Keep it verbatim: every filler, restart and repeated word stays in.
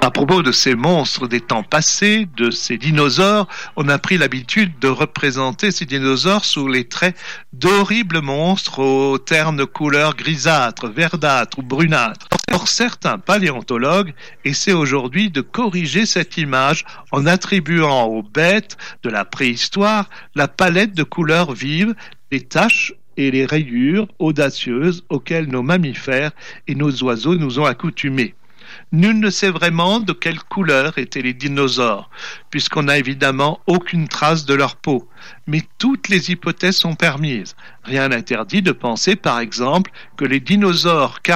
À propos de ces monstres des temps passés, de ces dinosaures, on a pris l'habitude de représenter ces dinosaures sous les traits d'horribles monstres aux ternes couleurs grisâtres, verdâtres ou brunâtres. Or, certains paléontologues essaient aujourd'hui de corriger cette image en attribuant aux bêtes de la préhistoire la palette de couleurs vives, les taches et les rayures audacieuses auxquelles nos mammifères et nos oiseaux nous ont accoutumés. Nul ne sait vraiment de quelle couleur étaient les dinosaures, puisqu'on n'a évidemment aucune trace de leur peau. Mais toutes les hypothèses sont permises. Rien n'interdit de penser, par exemple, que les dinosaures